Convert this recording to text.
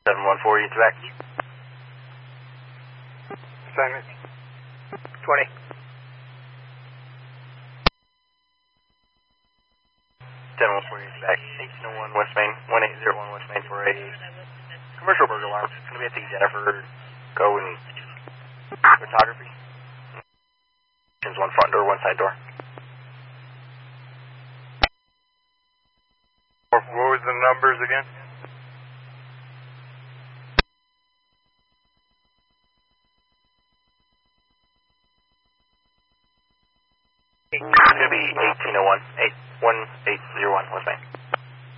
714, you back. Assignment 20. 714, you back. 1801 West Main, 1801 West Main for a commercial burger alarm. It's going to be at the Jennifer Go and Photography. There's one front door, one side door. What was the numbers again? It's going to be 1801, 1801 West Main.